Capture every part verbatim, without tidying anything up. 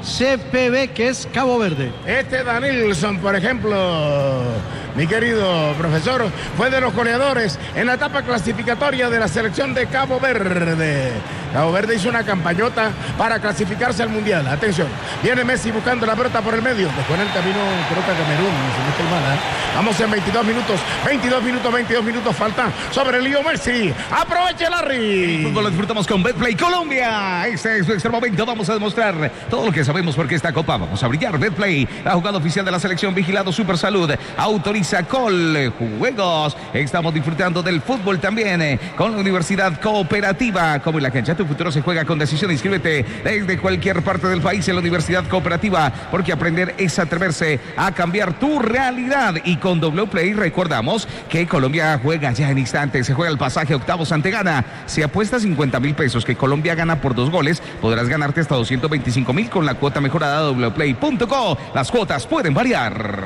C P B, que es Cabo Verde. Este Danilson, por ejemplo, mi querido profesor, fue de los goleadores en la etapa clasificatoria de la selección de Cabo Verde. Cabo Verde hizo una campañota para clasificarse al Mundial. Atención, viene Messi buscando la pelota por el medio. Después en el camino, creo que a Camerún, si no estoy mal, ¿eh? Vamos en veintidós minutos, veintidós minutos, veintidós minutos faltan sobre Leo Messi. Aproveche, Larry. El fútbol lo disfrutamos con Betplay Colombia. Este es nuestro momento. Vamos a demostrar todo lo que sabemos porque esta copa vamos a brillar. Betplay, la jugada oficial de la selección, vigilado Super Salud, autoriza Col Juegos. Estamos disfrutando del fútbol también eh, con la Universidad Cooperativa. Como en la cancha, tu futuro se juega con decisión. Inscríbete desde cualquier parte del país en la Universidad Cooperativa, porque aprender es atreverse a cambiar tu realidad. Y con W Play recordamos que Colombia juega ya en instantes. Se juega el pasaje octavos ante Ghana. Si apuestas cincuenta mil pesos que Colombia gana por dos goles, podrás ganarte hasta doscientos veinticinco mil con la cuota mejorada de w play punto co. Las cuotas pueden variar.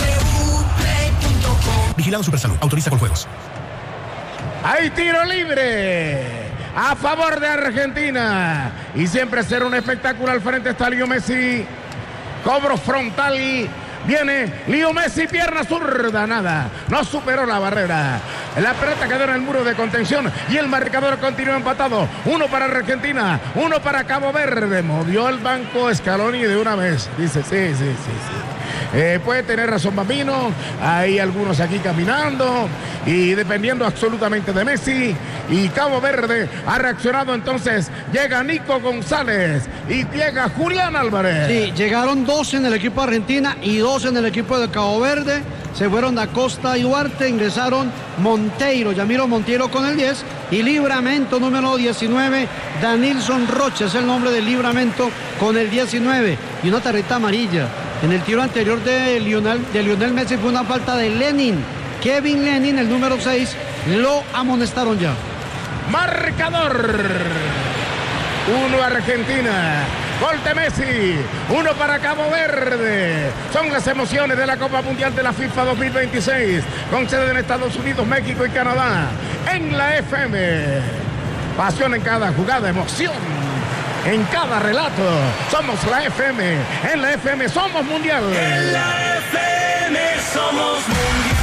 Vigilado Supersalud. Autoriza con juegos. Hay tiro libre a favor de Argentina. Y siempre será un espectáculo. Al frente está Leo Messi. Cobro frontal. Viene Leo Messi, pierna zurda, nada. No superó la barrera. La pelota quedó en el muro de contención y el marcador continúa empatado. Uno para Argentina, uno para Cabo Verde. Movió el banco Scaloni de una vez. Dice, sí, sí, sí, sí. Eh, puede tener razón Bambino, hay algunos aquí caminando y dependiendo absolutamente de Messi. Y Cabo Verde ha reaccionado, entonces llega Nico González y llega Julián Álvarez. Sí, llegaron dos en el equipo de Argentina y dos en el equipo de Cabo Verde. Se fueron Da Costa y Duarte, ingresaron Monteiro, Yamiro Monteiro con el diez y Livramento número diecinueve, Danilson Rocha es el nombre del Livramento con el diecinueve y una tarjeta amarilla. En el tiro anterior de Lionel, de Lionel Messi fue una falta de Lenin. Kevin Lenin, el número seis, lo amonestaron ya. Marcador. Uno Argentina. Gol de Messi. Uno para Cabo Verde. Son las emociones de la Copa Mundial de la FIFA dos mil veintiséis. Con sede en Estados Unidos, México y Canadá. En la F M. Pasión en cada jugada, emoción en cada relato. Somos la F M. En la F M somos mundial. En la F M somos mundial.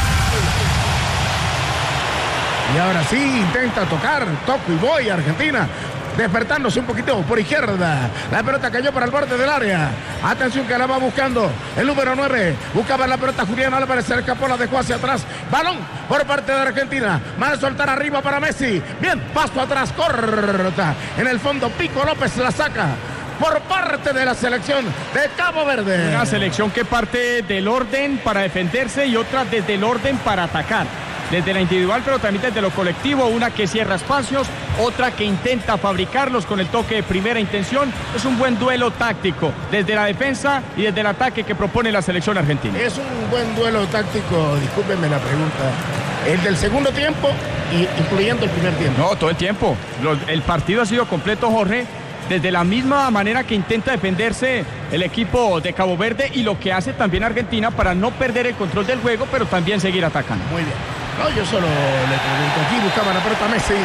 Y ahora sí, intenta tocar. Toco y voy, Argentina. Despertándose un poquito por izquierda. La pelota cayó para el borde del área. Atención que la va buscando el número nueve. Buscaba la pelota Julián Álvarez. Se escapó, la dejó hacia atrás. Balón por parte de Argentina. Van a soltar arriba para Messi. Bien, paso atrás, corta. En el fondo, Pico López la saca por parte de la selección de Cabo Verde. Una selección que parte del orden para defenderse y otra desde el orden para atacar. Desde la individual, pero también desde lo colectivo, una que cierra espacios, otra que intenta fabricarlos con el toque de primera intención. Es un buen duelo táctico, desde la defensa y desde el ataque que propone la selección argentina. Es un buen duelo táctico, discúlpenme la pregunta. El del segundo tiempo, incluyendo el primer tiempo. No, todo el tiempo. El partido ha sido completo, Jorge. Desde la misma manera que intenta defenderse el equipo de Cabo Verde y lo que hace también Argentina para no perder el control del juego, pero también seguir atacando. Muy bien. No, yo solo le pregunto aquí, buscaba la pelota Messi.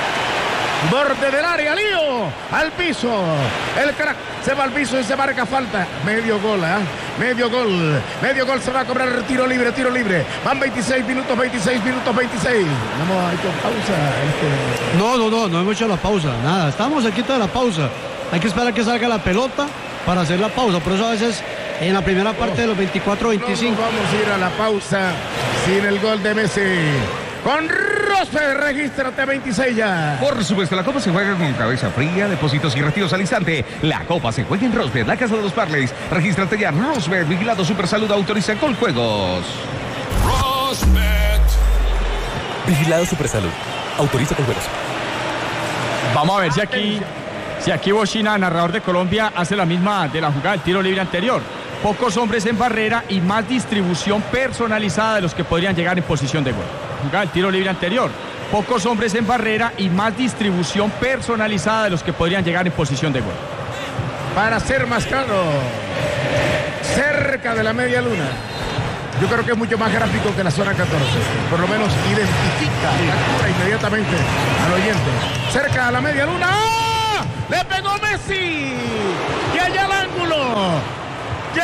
Borde del área, Lío, al piso. El crack se va al piso y se marca falta. Medio gol, ¿eh? Medio gol. Medio gol se va a cobrar tiro libre, tiro libre. Van veintiséis minutos, veintiséis minutos, veintiséis. No hemos hecho pausa. Este... No, no, no, no hemos hecho la pausa. Nada, estamos aquí toda la pausa. Hay que esperar a que salga la pelota para hacer la pausa. Por eso a veces en la primera parte de los veinticuatro veinticinco. No, no vamos a ir a la pausa sin el gol de Messi. Con Rosberg, regístrate veintiséis ya. Por supuesto, la Copa se juega con cabeza fría, depósitos y retiros al instante. La Copa se juega en Rosberg, la casa de los Parleys. Regístrate ya, Rosberg, vigilado Super Salud, autoriza con juegos. Rosberg. Vigilado Super Salud, autoriza con juegos. Vamos a ver si aquí, si aquí Bochina, narrador de Colombia, hace la misma de la jugada del tiro libre anterior. Pocos hombres en barrera y más distribución personalizada de los que podrían llegar en posición de gol. Jugada el tiro libre anterior. Pocos hombres en barrera y más distribución personalizada de los que podrían llegar en posición de gol. Para ser más claro, cerca de la media luna. Yo creo que es mucho más gráfico que la zona catorce. Por lo menos identifica, captura inmediatamente al oyente. Cerca de la media luna. ¡Ah! ¡Le pegó Messi! Y allá al ángulo.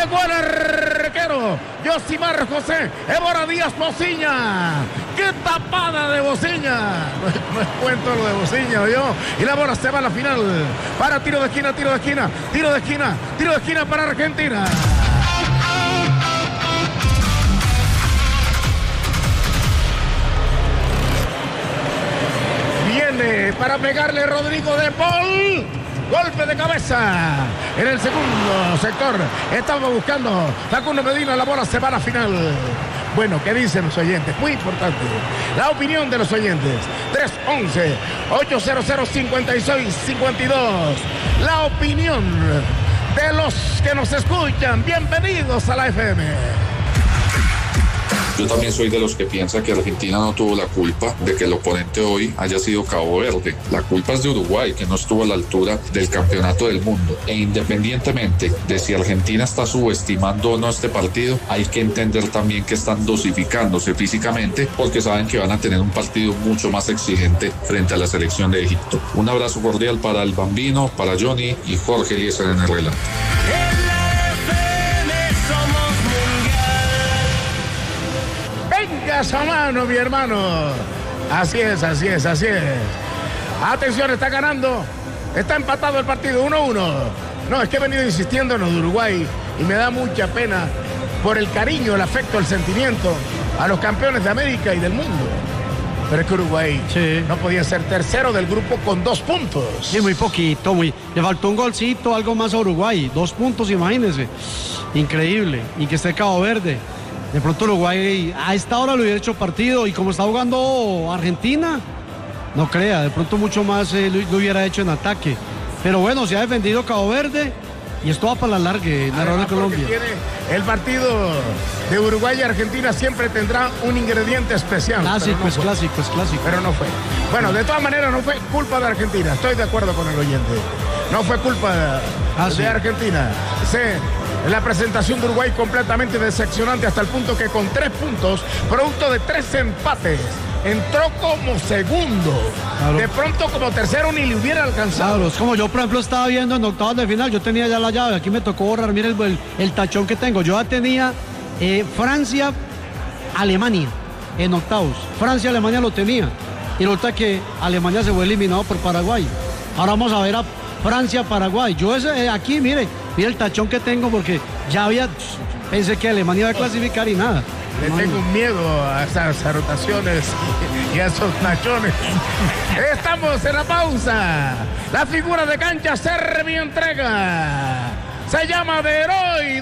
Llegó el arquero Yosimar José Évora Díaz Bociña. ¡Qué tapada de Bociña! No, no es cuento lo de Bociña, ¿oyó? Y la bola se va a la final. Para tiro de esquina, tiro de esquina, tiro de esquina, tiro de esquina para Argentina. Viene para pegarle Rodrigo de Paul. Golpe de cabeza en el segundo sector. Estaba buscando Facundo Medina. La bola se va a la final. Bueno, ¿qué dicen los oyentes? Muy importante. La opinión de los oyentes. tres once, ocho cero cero, cinco seis cinco dos. La opinión de los que nos escuchan. Bienvenidos a la F M. Yo también soy de los que piensa que Argentina no tuvo la culpa de que el oponente hoy haya sido Cabo Verde. La culpa es de Uruguay, que no estuvo a la altura del campeonato del mundo. E independientemente de si Argentina está subestimando o no este partido, hay que entender también que están dosificándose físicamente porque saben que van a tener un partido mucho más exigente frente a la selección de Egipto. Un abrazo cordial para el Bambino, para Johnny y Jorge Eliezer en el relato. Esa mano, mi hermano. Así es, así es, así es. Atención, está ganando. Está empatado el partido, uno uno. No, es que he venido insistiendo en lo de Uruguay y me da mucha pena por el cariño, el afecto, el sentimiento a los campeones de América y del mundo. Pero es que Uruguay sí. no podía ser tercero del grupo con dos puntos. Sí, muy poquito, muy. Le faltó un golcito, algo más a Uruguay. Dos puntos, imagínense. Increíble. Y que esté Cabo Verde. De pronto Uruguay a esta hora lo hubiera hecho partido y como está jugando Argentina, no crea, de pronto mucho más eh, lo, lo hubiera hecho en ataque. Pero bueno, se ha defendido Cabo Verde y esto va para la larga, narrador de Colombia. Tiene el partido de Uruguay y Argentina siempre tendrá un ingrediente especial. Clásico, no es fue. clásico, es clásico. Pero no fue. Bueno, de todas maneras no fue culpa de Argentina, estoy de acuerdo con el oyente. No fue culpa de, ah, de sí. Argentina. Sí. La presentación de Uruguay completamente decepcionante hasta el punto que con tres puntos, producto de tres empates, entró como segundo. Claro. De pronto como tercero ni le hubiera alcanzado. Claro, es como yo, por ejemplo, estaba viendo en octavos de final, yo tenía ya la llave, aquí me tocó borrar, mira el, el, el tachón que tengo. Yo ya tenía eh, Francia, Alemania en octavos. Francia, Alemania lo tenía. Y resulta que Alemania se fue eliminado por Paraguay. Ahora vamos a ver a Francia, Paraguay. Yo ese, eh, aquí, mire, mire el tachón que tengo porque ya había, pensé que Alemania iba a clasificar y nada. Le no, tengo no. miedo a esas rotaciones y a esos tachones. Estamos en la pausa. La figura de cancha Serbia entrega. Se llama Deroy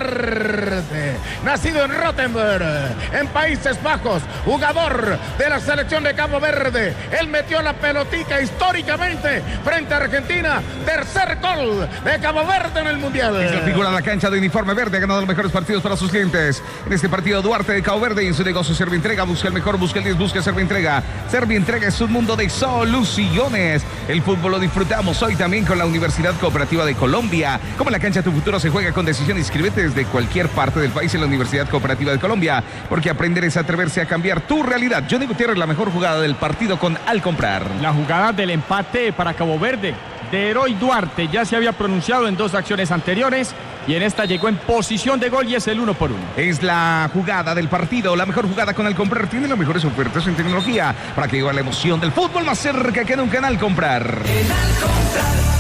Duarte, nacido en Rottenburg, en Países Bajos, jugador de la selección de Cabo Verde. Él metió la pelotica históricamente frente a Argentina. Tercer gol de Cabo Verde en el Mundial. Es la figura de la cancha de uniforme verde, ha ganado los mejores partidos para sus clientes. En este partido, Duarte de Cabo Verde y en su negocio Servientrega busca el mejor, busca el diez, busca Servientrega. Servientrega es un mundo de soluciones. El fútbol lo disfrutamos hoy también con la Universidad Cooperativa de Colombia. Como en la cancha tu futuro se juega con decisión. Inscríbete desde cualquier parte del país en la Universidad Cooperativa de Colombia, porque aprender es atreverse a cambiar tu realidad. Johnny Gutiérrez, la mejor jugada del partido con Al Comprar. La jugada del empate para Cabo Verde de Deroy Duarte ya se había pronunciado en dos acciones anteriores y en esta llegó en posición de gol y es el uno por uno. Es la jugada del partido, la mejor jugada con Al Comprar. Tiene las mejores ofertas en tecnología para que lleve la emoción del fútbol más cerca que nunca en Al Comprar. En Al Comprar.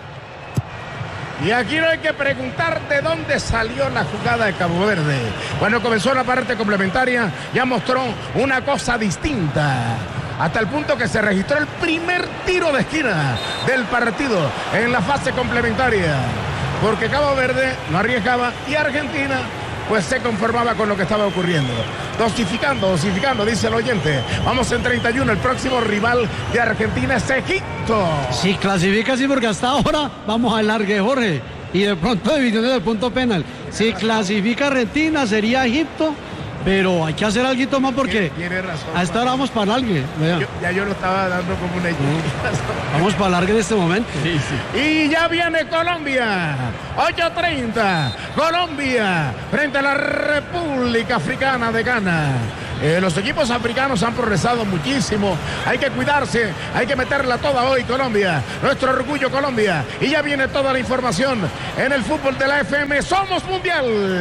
Y aquí no hay que preguntar de dónde salió la jugada de Cabo Verde. Bueno, comenzó la parte complementaria, ya mostró una cosa distinta. Hasta el punto que se registró el primer tiro de esquina del partido en la fase complementaria. Porque Cabo Verde no arriesgaba y Argentina pues se conformaba con lo que estaba ocurriendo. Dosificando, dosificando, dice el oyente. Vamos en treinta y uno, el próximo rival de Argentina es Egipto. Sí, clasifica así porque hasta ahora vamos al largue, Jorge. Y de pronto divisiones del punto penal. Si clasifica Argentina sería Egipto, pero hay que hacer algo más porque tiene razón, a esta hora vamos para largue. Yo, ya yo lo estaba dando como una idea. Vamos para largue en este momento. Sí, sí. Y ya viene Colombia. ocho treinta. Colombia frente a la República Africana de Ghana. Eh, los equipos africanos han progresado muchísimo. Hay que cuidarse, hay que meterla toda hoy, Colombia. Nuestro orgullo, Colombia. Y ya viene toda la información en el fútbol de la F M. ¡Somos mundial!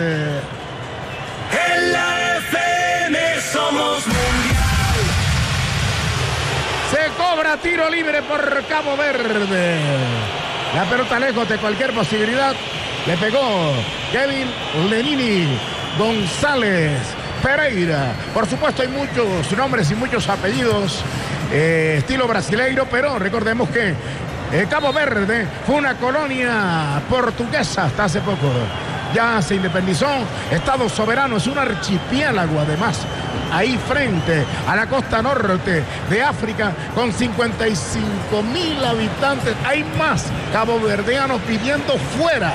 En la F M somos mundial. Se cobra tiro libre por Cabo Verde. La pelota lejos de cualquier posibilidad. Le pegó Kevin Lenini González Pereira. Por supuesto hay muchos nombres y muchos apellidos eh, estilo brasileiro, pero recordemos que eh, Cabo Verde fue una colonia portuguesa hasta hace poco. Ya se independizó, Estado soberano, es un archipiélago además, ahí frente a la costa norte de África, con cincuenta y cinco mil habitantes. Hay más caboverdianos pidiendo fuera.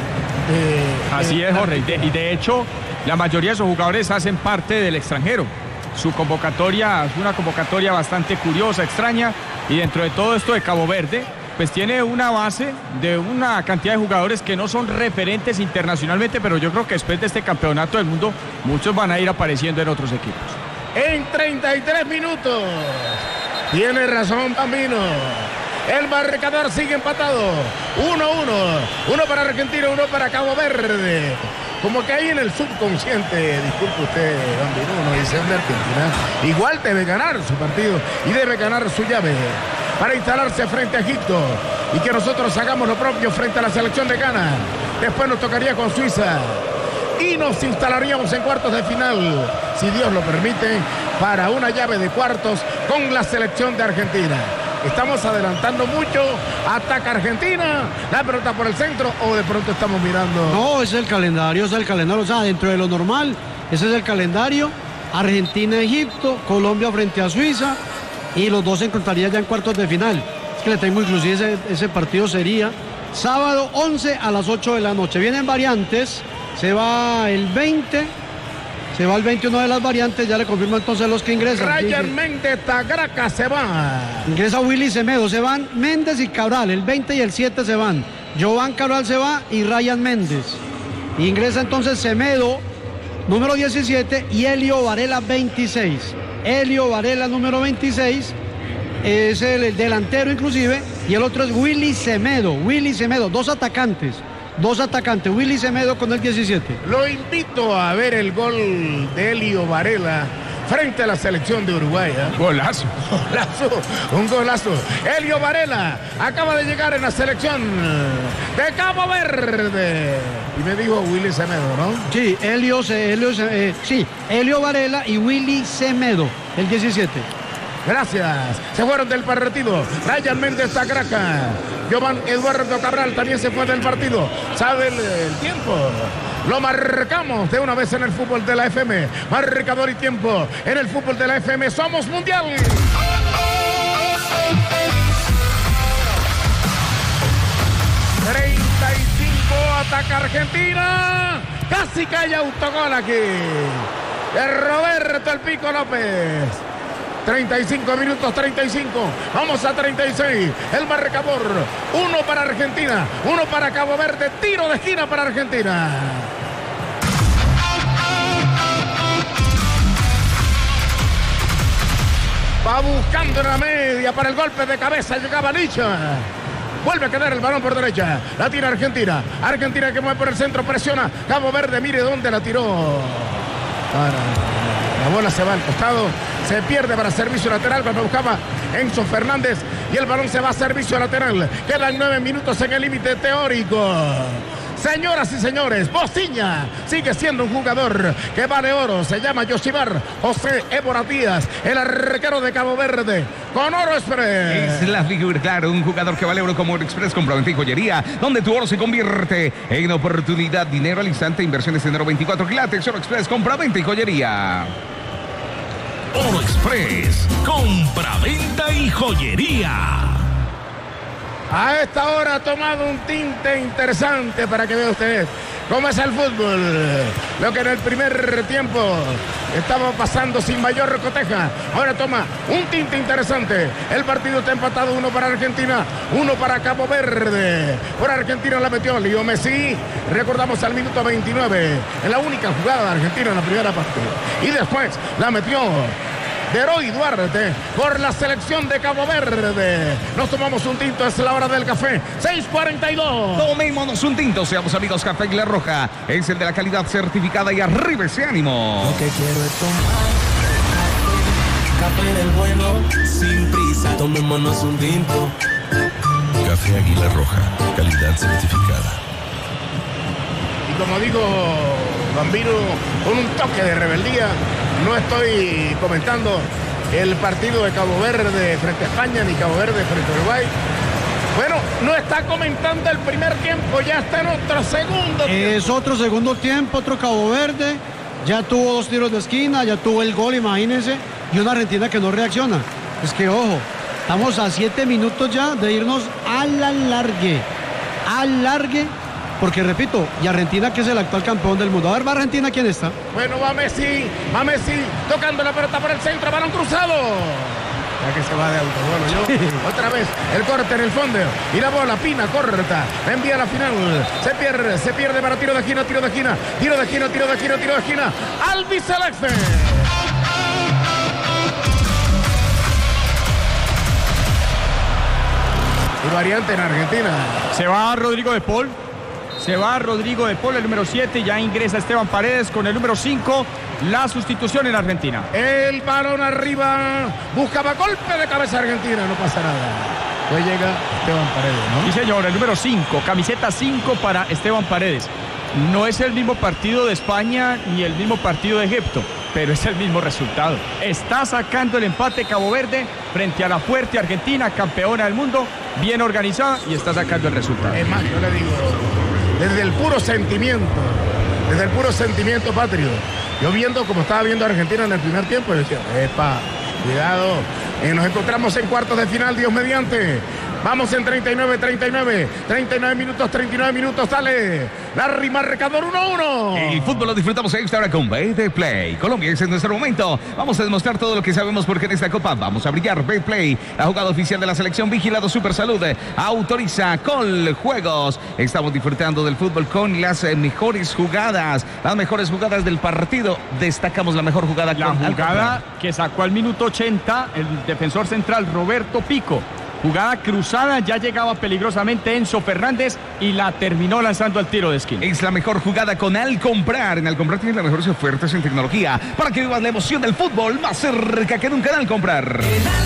Eh, Así eh, es, Jorge, y de, y de hecho, la mayoría de esos jugadores hacen parte del extranjero. Su convocatoria es una convocatoria bastante curiosa, extraña, y dentro de todo esto de Cabo Verde, pues tiene una base de una cantidad de jugadores que no son referentes internacionalmente, pero yo creo que después de este campeonato del mundo, muchos van a ir apareciendo en otros equipos. En treinta y tres minutos, tiene razón Bambino, el marcador sigue empatado, uno uno, uno para Argentina, uno para Cabo Verde. Como que ahí en el subconsciente, disculpe usted, Bambino, uno dice de Argentina, igual debe ganar su partido y debe ganar su llave para instalarse frente a Egipto y que nosotros hagamos lo propio frente a la selección de Ghana. Después nos tocaría con Suiza y nos instalaríamos en cuartos de final, si Dios lo permite, para una llave de cuartos con la selección de Argentina. Estamos adelantando mucho, ataca Argentina, la pelota por el centro, o de pronto estamos mirando... No, es el calendario, es el calendario, o sea, dentro de lo normal, ese es el calendario. Argentina, Egipto, Colombia frente a Suiza, y los dos se encontrarían ya en cuartos de final. Es que le tengo inclusive ese, ese partido sería sábado once a las ocho de la noche. Vienen variantes, se va el veinte, se va el veintiuno de las variantes, ya le confirmo entonces los que ingresan. Ryan Méndez Tagraca se va. Ingresa Willy Semedo, se van Méndez y Cabral, el veinte y el siete se van. Jovan Cabral se va y Ryan Méndez. Ingresa entonces Semedo, número diecisiete, y Elio Varela, veintiséis. Elio Varela, número veintiséis, es el, el delantero inclusive, y el otro es Willy Semedo, Willy Semedo, dos atacantes, dos atacantes, Willy Semedo con el diecisiete. Lo invito a ver el gol de Elio Varela frente a la selección de Uruguay. ¿eh? Golazo. Golazo, un golazo. Elio Varela acaba de llegar en la selección de Cabo Verde. Y me dijo Willy Semedo, ¿no? Sí, Elio, Elio eh, sí, Elio Varela y Willy Semedo, el diecisiete. Gracias. Se fueron del partido. Ryan Méndez Tagraca. Jovan Eduardo Cabral también se fue del partido. Sabe el, el tiempo. Lo marcamos de una vez en el fútbol de la F M. Marcador y tiempo en el fútbol de la F M. ¡Somos mundial! treinta y cinco, ataca Argentina. Casi cae autogol aquí de Roberto El Pico López. treinta y cinco minutos, treinta y cinco. Vamos a treinta y seis. El marcador. Uno para Argentina, uno para Cabo Verde. Tiro de esquina para Argentina. Va buscando en la media para el golpe de cabeza. Llegaba Licha. Vuelve a quedar el balón por derecha. La tira Argentina. Argentina que mueve por el centro. Presiona. Cabo Verde. Mire dónde la tiró. Para. La bola se va al costado. Se pierde para servicio lateral cuando buscaba Enzo Fernández. Y el balón se va a servicio lateral. Quedan nueve minutos en el límite teórico. Señoras y señores, Bociña sigue siendo un jugador que vale oro. Se llama Yosimar José Évora Díaz, el arquero de Cabo Verde, con Oro Express. Es la figura, claro, un jugador que vale oro como Oro Express, compraventa y joyería, donde tu oro se convierte en oportunidad, dinero al instante, inversiones en oro veinticuatro quilates. Oro Express, compraventa y joyería. Oro Express, compraventa y joyería. a esta hora ha tomado un tinte interesante para que vea usted cómo es el fútbol. Lo que en el primer tiempo estaba pasando sin mayor coteja, ahora toma un tinte interesante. El partido está empatado, uno para Argentina, uno para Cabo Verde. Por Argentina la metió Leo Messi, recordamos al minuto veintinueve, en la única jugada de Argentina en la primera parte. Y después la metió Deroy Duarte por la selección de Cabo Verde. Nos tomamos un tinto, es la hora del café. seis cuarenta y dos. Tomémonos un tinto, seamos amigos. Café Águila Roja es el de la calidad certificada y arriba ese ánimo. Lo que quiero es tomar café del bueno, sin prisa. Tomémonos un tinto. Café Águila Roja, calidad certificada. Y como digo, Bambino, con un toque de rebeldía, no estoy comentando el partido de Cabo Verde frente a España, ni Cabo Verde frente a Uruguay. Bueno, no está comentando el primer tiempo, ya está en otro segundo tiempo. Es otro segundo tiempo, otro Cabo Verde. Ya tuvo dos tiros de esquina, ya tuvo el gol, imagínense. Y una Argentina que no reacciona. Es que, ojo, estamos a siete minutos ya de irnos al alargue. Al largue. Porque repito, y Argentina que es el actual campeón del mundo. A ver, va Argentina, ¿quién está? Bueno, va Messi, va Messi, tocando la pelota por el centro, balón cruzado. Ya que se va de auto, bueno, yo, otra vez, el corte en el fondo, y la bola, Pina, corta, la envía a la final, se pierde, se pierde para tiro de esquina, tiro de esquina, tiro de esquina, tiro de esquina, tiro de esquina, Albi Celeste. Y variante en Argentina. Se va Rodrigo de Paul. Se va Rodrigo de Paul, el número siete, ya ingresa Esteban Paredes con el número cinco, la sustitución en Argentina. El balón arriba, buscaba golpe de cabeza Argentina, no pasa nada. Hoy llega Esteban Paredes, ¿no? Sí, señor, el número cinco, camiseta cinco para Esteban Paredes. No es el mismo partido de España ni el mismo partido de Egipto, pero es el mismo resultado. Está sacando el empate Cabo Verde frente a la fuerte Argentina, campeona del mundo, bien organizada, y está sacando el resultado. Es más, yo le digo, desde el puro sentimiento, desde el puro sentimiento patrio, yo viendo como estaba viendo a Argentina en el primer tiempo, yo decía, epa, cuidado, eh, nos encontramos en cuartos de final, Dios mediante. Vamos en treinta y nueve, treinta y nueve, treinta y nueve minutos, treinta y nueve minutos, dale. Larry marcador uno a uno. El fútbol lo disfrutamos extra ahora con Betplay. Colombia, ese es nuestro momento. Vamos a demostrar todo lo que sabemos porque en esta Copa vamos a brillar. Betplay, la jugada oficial de la selección, vigilado Super Salud, autoriza con juegos. Estamos disfrutando del fútbol con las mejores jugadas, las mejores jugadas del partido. Destacamos la mejor jugada. La con jugada que sacó al minuto ochenta el defensor central Roberto Pico. Jugada cruzada, ya llegaba peligrosamente Enzo Fernández y la terminó lanzando al tiro de esquina. Es la mejor jugada con Alcomprar. En Alcomprar tienes las mejores ofertas en tecnología para que vivas la emoción del fútbol más cerca que nunca en Alcomprar.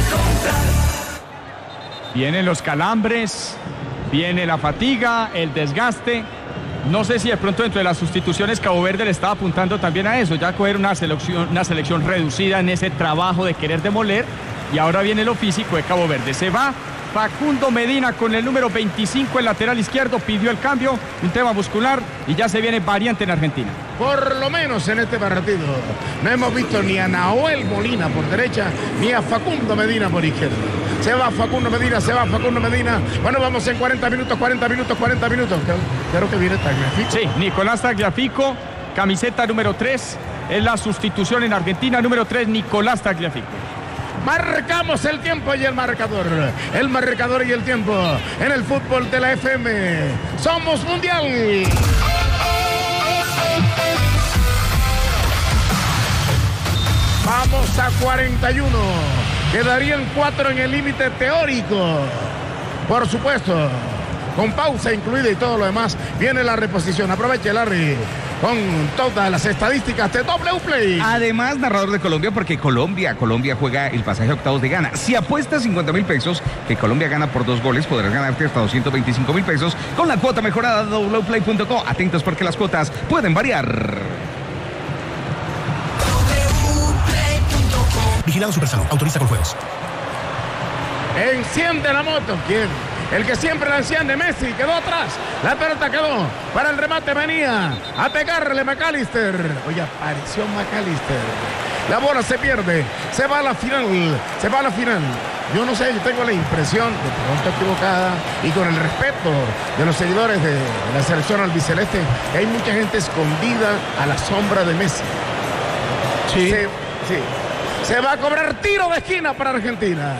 Vienen los calambres, viene la fatiga, el desgaste. No sé si de pronto dentro de las sustituciones Cabo Verde le estaba apuntando también a eso, ya coger una selección, una selección reducida en ese trabajo de querer demoler. Y ahora viene lo físico de Cabo Verde. Se va Facundo Medina con el número veinticinco, el lateral izquierdo, pidió el cambio, un tema muscular, y ya se viene variante en Argentina. Por lo menos en este partido no hemos visto ni a Nahuel Molina por derecha, ni a Facundo Medina por izquierda. Se va Facundo Medina, se va Facundo Medina. Bueno, vamos en cuarenta minutos, cuarenta minutos, cuarenta minutos. Creo que viene Tagliafico. Sí, Nicolás Tagliafico, camiseta número tres, es la sustitución en Argentina, número tres, Nicolás Tagliafico. Marcamos el tiempo y el marcador. El marcador y el tiempo en el fútbol de la F M. Somos mundial. Vamos a cuarenta y uno. Quedarían cuatro en el límite teórico. Por supuesto, con pausa incluida y todo lo demás. Viene la reposición. Aproveche, Larry, con todas las estadísticas de W Play. Además, narrador de Colombia, porque Colombia, Colombia juega el pasaje a octavos de gana. Si apuestas cincuenta mil pesos, que Colombia gana por dos goles, podrás ganarte hasta doscientos veinticinco mil pesos con la cuota mejorada de w play punto co. Atentos porque las cuotas pueden variar. Vigilado Supersalud, autoriza con juegos. Enciende la moto. ¿Quién? El que siempre la enciende, Messi, quedó atrás. La pelota quedó para el remate, venía a pegarle McAllister. Oye, apareció McAllister. La bola se pierde, se va a la final, se va a la final. yo no sé, yo tengo la impresión, de pronto equivocada, y con el respeto de los seguidores de la selección albiceleste, que hay mucha gente escondida a la sombra de Messi. Sí. Se, sí. Se va a cobrar tiro de esquina para Argentina.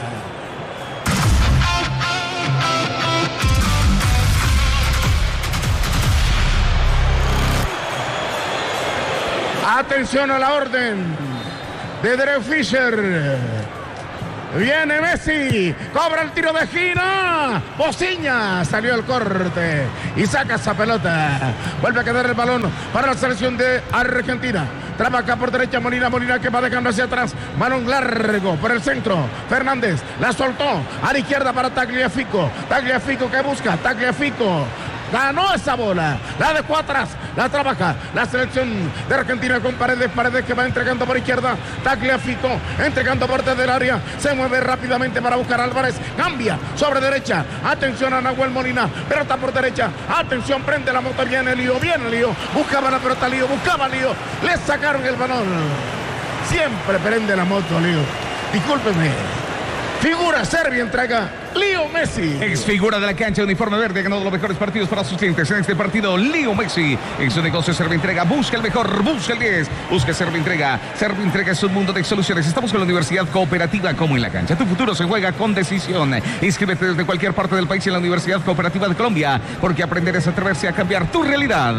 Atención a la orden de Drew Fisher. Viene Messi, cobra el tiro de esquina. Bociña salió el corte y saca esa pelota. Vuelve a quedar el balón para la selección de Argentina. Trabaja por derecha Molina, Molina que va dejando hacia atrás. Balón largo por el centro. Fernández la soltó a la izquierda para Tagliafico. Tagliafico que busca, Tagliafico. Ganó esa bola, la dejó atrás, la trabaja la selección de Argentina con Paredes, Paredes que va entregando por izquierda, Tagliafico entregando por desde el área, se mueve rápidamente para buscar a Álvarez, cambia sobre derecha, atención a Nahuel Molina, pelota por derecha, atención, prende la moto, viene Lío, viene Lío, buscaba la pelota Lío, buscaba Lío, le sacaron el balón, siempre prende la moto Lío, discúlpeme. Figura Serbia entrega Leo Messi. Ex figura de la cancha, uniforme verde, ganó los mejores partidos para sus clientes. En este partido, Leo Messi. En su negocio, Serbia entrega. Busca el mejor, busca el diez. Busca Serbia entrega. Serbia entrega es un mundo de soluciones. Estamos con la Universidad Cooperativa como en la cancha. Tu futuro se juega con decisión. Inscríbete desde cualquier parte del país en la Universidad Cooperativa de Colombia, porque aprender es atreverse a cambiar tu realidad.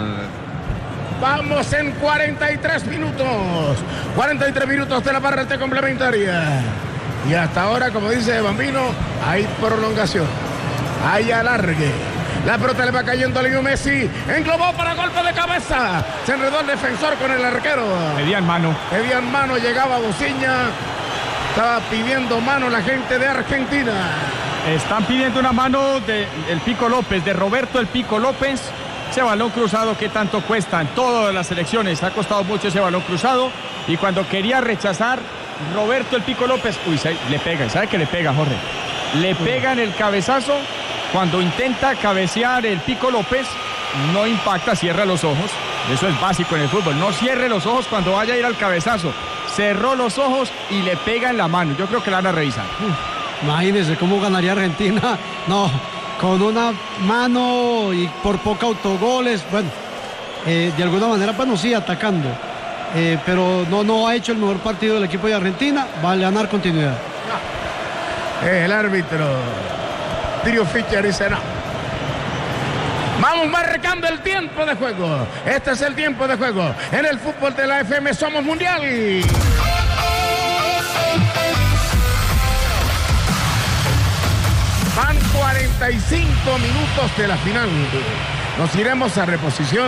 Vamos en cuarenta y tres minutos. cuarenta y tres minutos de la parte complementaria. Y hasta ahora, como dice Bambino, hay prolongación, hay alargue. La pelota le va cayendo a Leo Messi. Englobó para golpe de cabeza. Se enredó el defensor con el arquero. Pedían mano. Pedían mano, llegaba Bociña. Estaba pidiendo mano la gente de Argentina. Están pidiendo una mano del Pico López, de Roberto el Pico López. Ese balón cruzado que tanto cuesta en todas las selecciones. Ha costado mucho ese balón cruzado. Y cuando quería rechazar Roberto el Pico López, uy, le pega, ¿sabe qué le pega, Jorge? Le pega en el cabezazo. Cuando intenta cabecear el Pico López, no impacta, cierra los ojos. Eso es básico en el fútbol. No cierre los ojos cuando vaya a ir al cabezazo. Cerró los ojos y le pega en la mano. Yo creo que la van a revisar. Uf, imagínense cómo ganaría Argentina. No, con una mano y por poca autogoles. Bueno, eh, de alguna manera, pues no sigue atacando. Eh, pero no, no ha hecho el mejor partido del equipo de Argentina. Vale ganar continuidad. El árbitro Drew Fisher dice no. Vamos marcando el tiempo de juego. Este es el tiempo de juego. En el fútbol de la F M somos mundial. Van cuarenta y cinco minutos de la final. Nos iremos a reposición.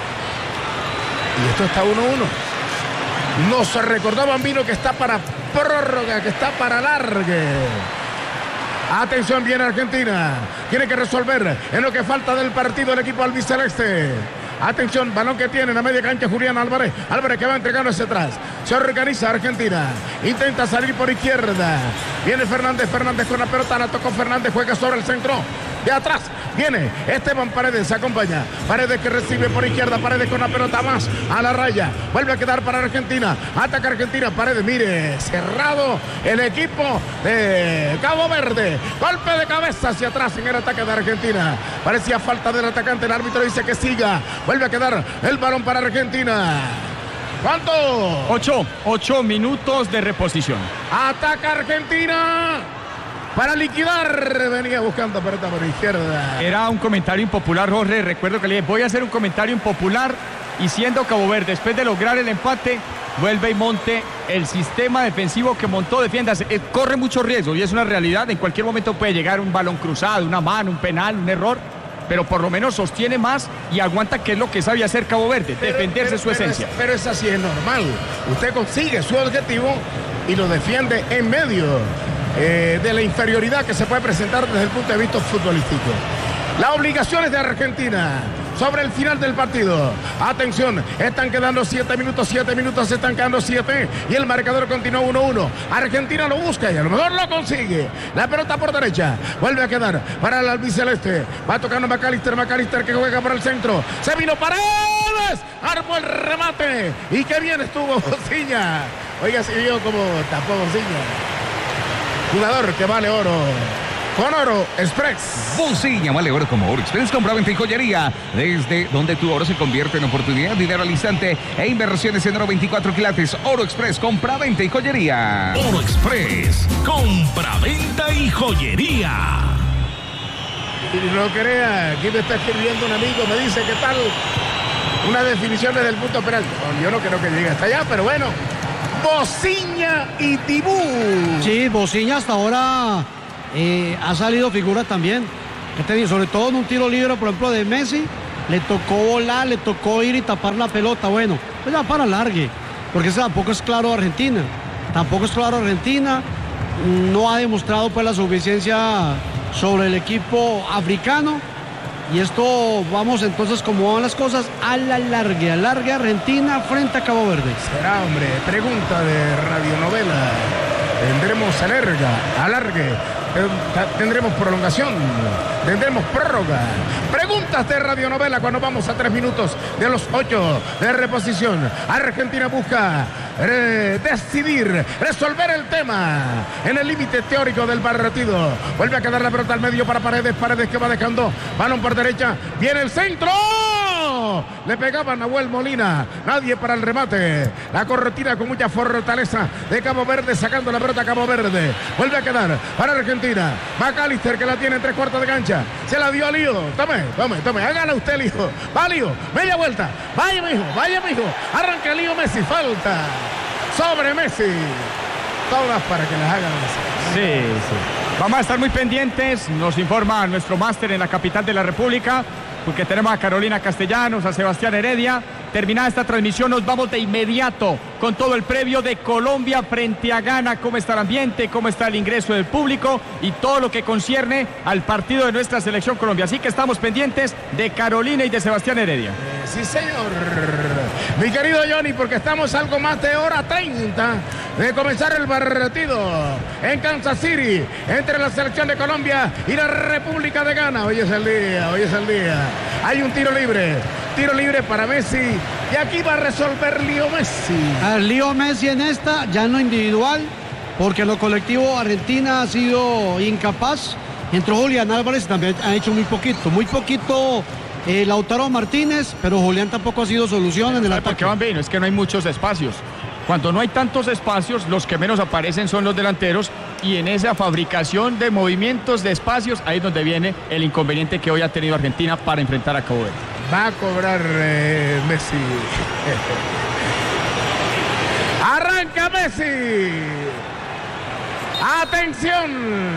Y esto está uno a uno. Nos recordó Bambino que está para prórroga, que está para largue. Atención, viene Argentina. Tiene que resolver en lo que falta del partido el equipo albiceleste. Atención, balón que tiene en la media cancha Julián Álvarez. Álvarez que va entregando hacia atrás. Se organiza Argentina. Intenta salir por izquierda. Viene Fernández, Fernández con la pelota. La tocó Fernández, juega sobre el centro. De atrás viene Esteban Paredes, se acompaña. Paredes que recibe por izquierda. Paredes con la pelota más a la raya. Vuelve a quedar para Argentina. Ataca Argentina. Paredes, mire, cerrado el equipo de Cabo Verde. Golpe de cabeza hacia atrás en el ataque de Argentina. Parecía falta del atacante. El árbitro dice que siga. Vuelve a quedar el balón para Argentina. ¿Cuánto? Ocho, ocho minutos de reposición. Ataca Argentina. Para liquidar, venía buscando pelota por izquierda. Era un comentario impopular, Jorge. Recuerdo que le dije, voy a hacer un comentario impopular. Y siendo Cabo Verde, después de lograr el empate, vuelve y monte el sistema defensivo que montó, defiéndase. Eh, corre mucho riesgo y es una realidad. En cualquier momento puede llegar un balón cruzado, una mano, un penal, un error. Pero por lo menos sostiene más y aguanta, que es lo que sabe hacer Cabo Verde, pero, defenderse pero, su pero esencia. Es, pero es así, es normal. Usted consigue su objetivo y lo defiende en medio Eh, de la inferioridad que se puede presentar desde el punto de vista futbolístico. Las obligaciones de Argentina sobre el final del partido. Atención, están quedando siete minutos, siete minutos, se están quedando siete y el marcador continúa uno a uno. Argentina lo busca y a lo mejor lo consigue. La pelota por derecha, vuelve a quedar para el albiceleste. Va tocando McAllister, McAllister que juega por el centro. Se vino Paredes, armó el remate y qué bien estuvo Bociña. Oiga, si vio como tapó Bociña. jugador que vale oro. Con Oro Express. Bociña vale oro como Oro Express. Compra, venta y joyería. Desde donde tu oro se convierte en oportunidad, dinero al instante e inversiones en oro veinticuatro quilates. Oro Express. Compra, venta y joyería. Oro Express. Compra, venta y joyería. Y no crea, aquí me está escribiendo un amigo, me dice que tal una definición desde el punto penal. No, yo no creo que llegue hasta allá, pero bueno. Bociña y Tibú. Sí, Bociña hasta ahora eh, ha salido figura también. Sobre todo en un tiro libre, por ejemplo, de Messi, le tocó volar, le tocó ir y tapar la pelota. Bueno, pues ya para largue, porque ese tampoco es claro Argentina. Tampoco es claro Argentina. No ha demostrado pues la suficiencia sobre el equipo africano. Y esto, vamos entonces, como van las cosas, a la largue, a largue Argentina frente a Cabo Verde. Será, hombre, pregunta de radionovela. Tendremos alarga, alargue, tendremos prolongación, tendremos prórroga. Preguntas de radionovela cuando vamos a tres minutos de los ocho de reposición. Argentina busca eh, decidir, resolver el tema en el límite teórico del partido. Vuelve a quedar la pelota al medio para Paredes, Paredes que va dejando, balón por derecha, viene el centro. Le pegaba Nahuel Molina, nadie para el remate. La corretina con mucha fortaleza de Cabo Verde, sacando la pelota a Cabo Verde. Vuelve a quedar para Argentina. McAllister que la tiene en tres cuartos de cancha. Se la dio a Lío. Tome, tome, tome. Hágala usted, Lío. Va Lío. Media vuelta. Vaya, mijo. Vaya, mijo. Arranca Lío Messi. Falta sobre Messi. Todas para que las hagan Messi. Sí, sí. Vamos a estar muy pendientes. Nos informa nuestro máster en la capital de la República, porque tenemos a Carolina Castellanos, a Sebastián Heredia. Terminada esta transmisión, nos vamos de inmediato con todo el previo de Colombia frente a Ghana. Cómo está el ambiente, cómo está el ingreso del público y todo lo que concierne al partido de nuestra selección Colombia. Así que estamos pendientes de Carolina y de Sebastián Heredia. Eh, sí, señor. Mi querido Johnny, porque estamos algo más de hora treinta de comenzar el partido en Kansas City entre la selección de Colombia y la República de Ghana. Hoy es el día, hoy es el día. Hay un tiro libre, tiro libre para Messi y aquí va a resolver Lío Messi. El Lío Messi en esta, ya en lo individual, porque en lo colectivo Argentina ha sido incapaz. Entró Julián Álvarez, también ha hecho muy poquito, muy poquito eh, Lautaro Martínez, pero Julián tampoco ha sido solución en el ataque. Porque van bien, es que no hay muchos espacios. Cuando no hay tantos espacios, los que menos aparecen son los delanteros, y en esa fabricación de movimientos, de espacios, ahí es donde viene el inconveniente que hoy ha tenido Argentina para enfrentar a Cabo Verde. Va a cobrar eh, Messi. Arranca Messi. Atención.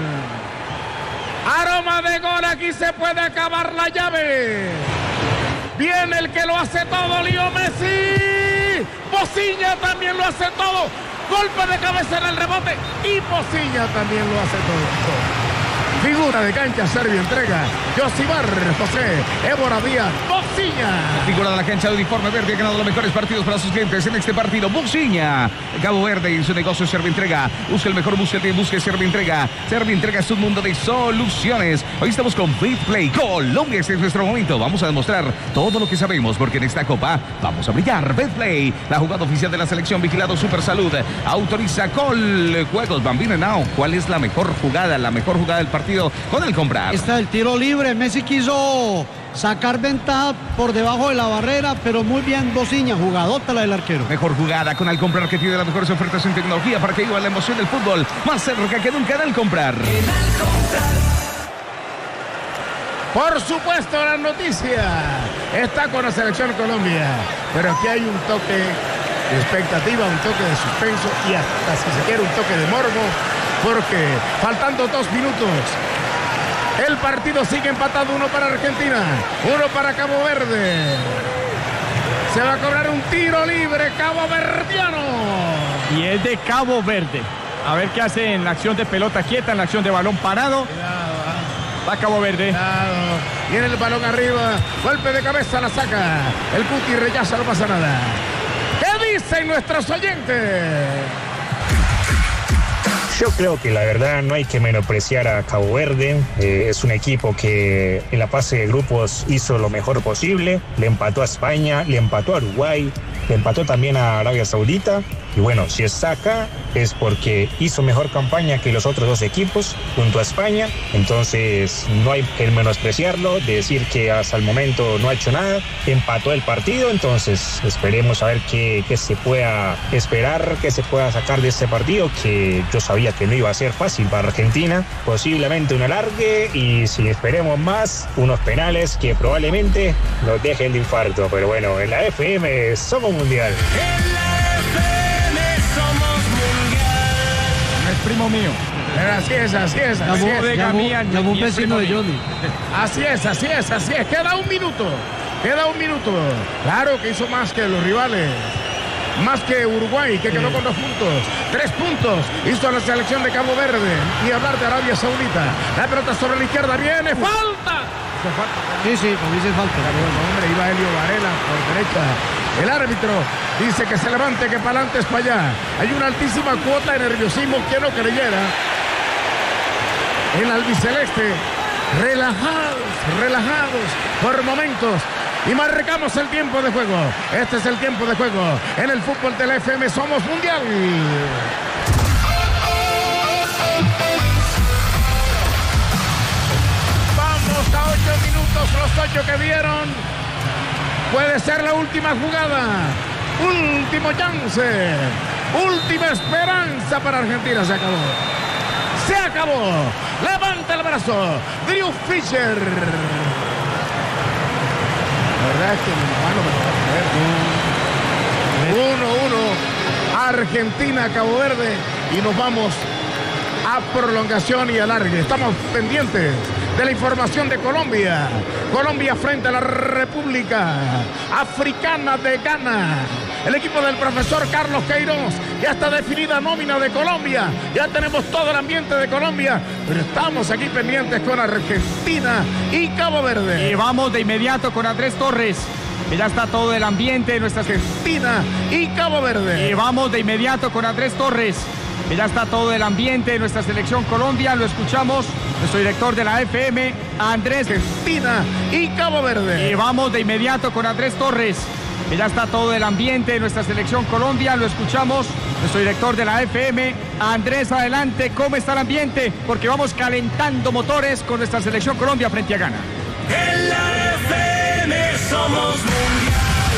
Aroma de gol, aquí se puede acabar la llave. Viene el que lo hace todo, Lío Messi. Bociña también lo hace todo. Golpe de cabeza en el rebote y Bociña también lo hace todo. Figura de cancha, Serbia entrega. Josibar, José, Évora Díaz, Bociña. Figura de la cancha de uniforme verde, ha ganado los mejores partidos para sus clientes en este partido. Bociña, Cabo Verde en su negocio Serbia entrega. Busca el mejor, busca el bien, busca Serbia entrega. Serbia entrega es un mundo de soluciones. Hoy estamos con BetPlay Colombia, este es nuestro momento. Vamos a demostrar todo lo que sabemos, porque en esta copa vamos a brillar. BetPlay, la jugada oficial de la selección, vigilado Super Salud. Autoriza Col Juegos Bambino Now. ¿Cuál es la mejor jugada, la mejor jugada del partido con el comprar? Está el tiro libre. Messi quiso sacar ventaja por debajo de la barrera, pero muy bien Bociña, jugadota la del arquero. Mejor jugada con el comprar, que tiene las mejores ofertas en tecnología para que viva la emoción del fútbol más cerca que nunca del comprar. Por supuesto, la noticia está con la selección Colombia, pero aquí hay un toque de expectativa, un toque de suspenso y hasta, si se quiere, un toque de morbo, porque faltando dos minutos el partido sigue empatado, uno para Argentina, uno para Cabo Verde. Se va a cobrar un tiro libre caboverdiano. Y es de Cabo Verde. A ver qué hace en la acción de pelota quieta, en la acción de balón parado. Va Cabo Verde. Cuidado. Viene el balón arriba, golpe de cabeza, la saca. El Cuti rechaza, no pasa nada. ¿Qué dicen nuestros oyentes? Yo creo que la verdad no hay que menospreciar a Cabo Verde. Eh, es un equipo que en la fase de grupos hizo lo mejor posible. Le empató a España, le empató a Uruguay, le empató también a Arabia Saudita. Y bueno, si está acá es porque hizo mejor campaña que los otros dos equipos junto a España. Entonces no hay que menospreciarlo, de decir que hasta el momento no ha hecho nada. Empató el partido, entonces esperemos a ver qué, qué se pueda esperar, qué se pueda sacar de este partido, que yo sabía que no iba a ser fácil para Argentina. Posiblemente un alargue y si esperemos más, unos penales que probablemente nos dejen de infarto. Pero bueno, en la F M somos mundial. Es primo mío. Así es, así es. Así Llamó, es. llamó, mía, llamó un y es vecino de primo Johnny. Así es, así es, así es. Queda un minuto. Queda un minuto. Claro que hizo más que los rivales. Más que Uruguay, que quedó con dos puntos. Tres puntos hizo la selección de Cabo Verde. Y hablar de Arabia Saudita. La pelota sobre la izquierda. Viene. ¡Falta! Sí, sí, para mí se falta. Bueno, hombre, iba Helio Varela por derecha. El árbitro dice que se levante, que para adelante es para allá. Hay una altísima cuota de nerviosismo, que no creyera. El albiceleste, relajados, relajados por momentos. Y marcamos el tiempo de juego. Este es el tiempo de juego. En el fútbol de la F M somos mundial. Vamos a ocho minutos, los ocho que vieron. Puede ser la última jugada. Último chance. Última esperanza para Argentina. Se acabó. Se acabó. Levanta el brazo. Drew Fischer. La verdad es que mi hermano me va a creer. uno uno. Argentina, Cabo Verde. Y nos vamos a prolongación y alargue. Estamos pendientes de la información de Colombia. Colombia frente a la República Africana de Ghana. El equipo del profesor Carlos Queiroz. Ya está definida nómina de Colombia. Ya tenemos todo el ambiente de Colombia. Pero estamos aquí pendientes con Argentina y Cabo Verde. Y vamos de inmediato con Andrés Torres, que ya está todo el ambiente de nuestra Argentina y Cabo Verde. Y vamos de inmediato con Andrés Torres, que ya está todo el ambiente de nuestra selección Colombia. Lo escuchamos, nuestro director de la F M, Andrés. Argentina y Cabo Verde. Y vamos de inmediato con Andrés Torres, que ya está todo el ambiente de nuestra selección Colombia. Lo escuchamos, nuestro director de la F M, Andrés, adelante. ¿Cómo está el ambiente? Porque vamos calentando motores con nuestra selección Colombia frente a Ghana. En la F M somos mundial.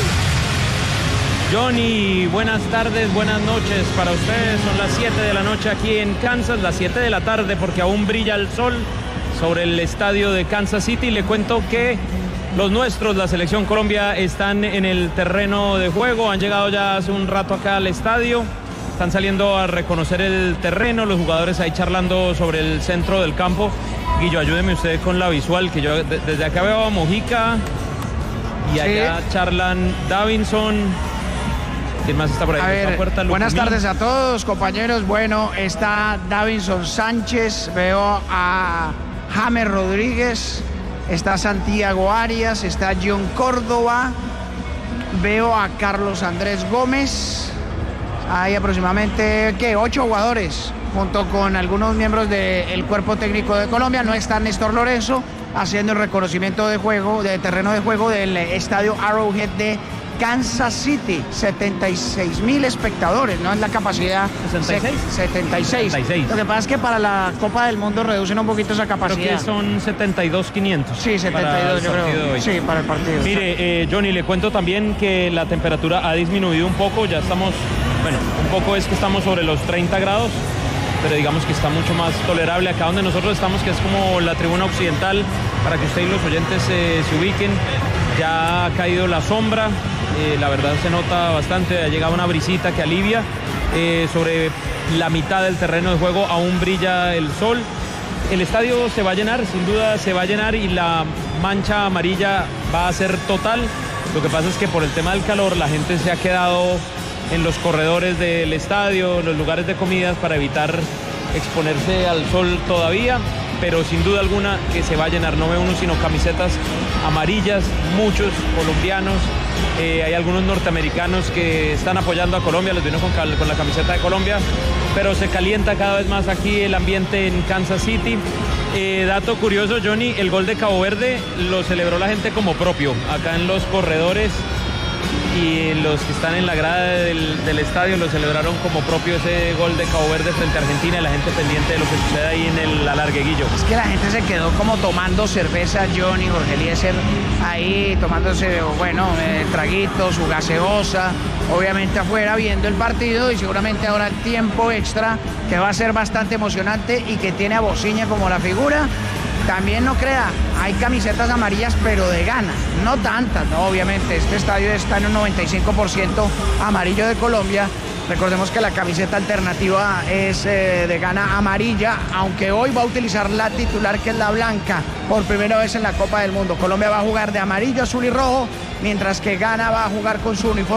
Johnny, buenas tardes, buenas noches para ustedes. Son las siete de la noche aquí en Kansas, las siete de la tarde porque aún brilla el sol sobre el estadio de Kansas City. Le cuento que los nuestros, la selección Colombia, están en el terreno de juego. Han llegado ya hace un rato acá al estadio. Están saliendo a reconocer el terreno, los jugadores ahí charlando sobre el centro del campo. Guillo, ayúdeme usted con la visual, que yo de, desde acá veo a Mojica y allá sí. Charlan Davinson. ¿Quién más está por ahí? A ver, puerta, buenas tardes a todos, compañeros. Bueno, está Davinson Sánchez, veo a James Rodríguez, está Santiago Arias, está John Córdoba, veo a Carlos Andrés Gómez. Hay aproximadamente, ¿qué? Ocho jugadores, junto con algunos miembros del cuerpo técnico de Colombia. No está Néstor Lorenzo haciendo el reconocimiento de juego, de terreno de juego del estadio Arrowhead de Kansas City. setenta y seis mil espectadores, ¿no? Es la capacidad. ¿sesenta y seis? setenta y seis. setenta y seis. Lo que pasa es que para la Copa del Mundo reducen un poquito esa capacidad. Creo que son setenta y dos mil quinientos. Sí, setenta y dos, yo creo. Sí, para el partido. Mire, eh, Johnny, le cuento también que la temperatura ha disminuido un poco. Ya estamos, bueno, un poco es que estamos sobre los treinta grados, pero digamos que está mucho más tolerable acá donde nosotros estamos, que es como la tribuna occidental, para que usted y los oyentes eh, se ubiquen. Ya ha caído la sombra, eh, la verdad se nota bastante, ha llegado una brisita que alivia. Eh, sobre la mitad del terreno de juego aún brilla el sol. El estadio se va a llenar, sin duda se va a llenar, y la mancha amarilla va a ser total. Lo que pasa es que por el tema del calor la gente se ha quedado en los corredores del estadio, en los lugares de comidas, para evitar exponerse al sol todavía, pero sin duda alguna que se va a llenar. No ve uno sino camisetas amarillas, muchos colombianos, eh, hay algunos norteamericanos que están apoyando a Colombia, les vino con, con la camiseta de Colombia, pero se calienta cada vez más aquí el ambiente en Kansas City. Eh, dato curioso, Johnny, el gol de Cabo Verde lo celebró la gente como propio, acá en los corredores y los que están en la grada del, del estadio lo celebraron como propio ese gol de Cabo Verde frente a Argentina, y la gente pendiente de lo que sucede ahí en el alargueguillo. Es que la gente se quedó como tomando cerveza, Johnny, Jorge Eliezer, ahí tomándose, bueno, eh, traguitos, su gaseosa, obviamente afuera viendo el partido, y seguramente ahora el tiempo extra, que va a ser bastante emocionante y que tiene a Bociña como la figura. También no crea, hay camisetas amarillas, pero de Ghana, no tantas, no, obviamente, este estadio está en un noventa y cinco por ciento amarillo de Colombia. Recordemos que la camiseta alternativa es eh, de Ghana amarilla, aunque hoy va a utilizar la titular, que es la blanca, por primera vez en la Copa del Mundo. Colombia va a jugar de amarillo, azul y rojo, mientras que Ghana va a jugar con su uniforme